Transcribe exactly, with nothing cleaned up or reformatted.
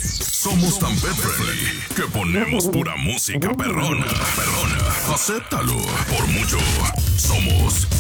Somos tan pet friendly que ponemos pura música perrona. Perrona. Acéptalo. Por mucho, somos